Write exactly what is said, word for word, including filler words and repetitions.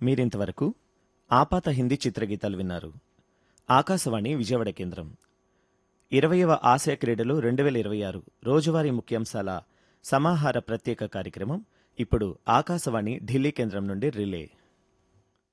మీరింతవరకు ఆపాత హిందీ చిత్రగీతాలు విన్నారు. ఆకాశవాణి విజయవాడ కేంద్రం. ఇరవయవ ఆసియా క్రీడలు రెండు వేల ఇరవై ఆరు రోజువారీ ముఖ్యాంశాల సమాహార ప్రత్యేక కార్యక్రమం ఇప్పుడు ఆకాశవాణి ఢిల్లీ కేంద్రం నుండి రిలే.